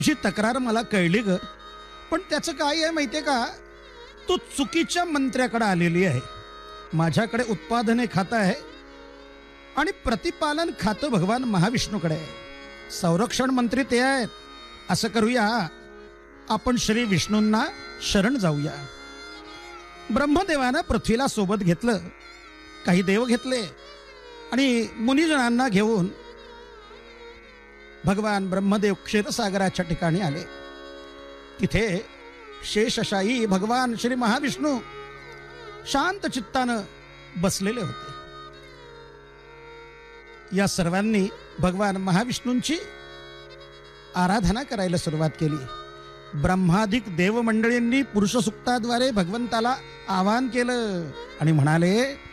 जी तक्रार मला कळली ग, पण त्याचं काय आहे माहितीये का, तू चुकीच्या मंत्र्याकडे आलेली आहे. माझ्याकडे उत्पादने खातं आहे आणि प्रतिपालन खातं भगवान महाविष्णूकडे आहे. संरक्षण मंत्री ते आहेत. असं करूया, आपण श्री विष्णूंना शरण जाऊया. ब्रह्मदेवानं पृथ्वीला सोबत घेतलं, काही देव घेतले आणि मुनिजनांना घेऊन भगवान ब्रह्मदेव क्षीरसागराच्या ठिकाणी आले. तिथे शेषशाही भगवान श्री महाविष्णू शांत चित्तानं बसलेले होते. या सर्वांनी भगवान महाविष्णूंची आराधना करायला सुरुवात केली. ब्रह्मादिक देवमंडळींनी पुरुष सूक्ताद्वारे भगवंताला आवाहन केलं आणि म्हणाले,